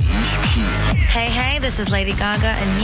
Ich Kiel. Hey, this is Lady Gaga, and